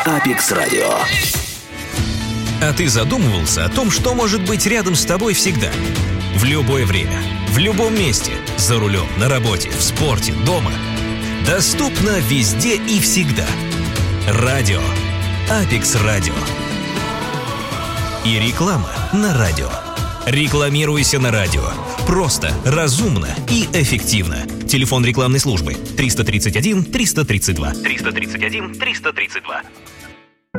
Апекс Радио. А ты задумывался о том, что может быть рядом с тобой всегда? В любое время, в любом месте, за рулем, на работе, в спорте, дома. Доступно везде и всегда. Радио. Апекс Радио. И реклама на радио. Рекламируйся на радио. Просто, разумно и эффективно. Телефон рекламной службы 331 332. 331 332.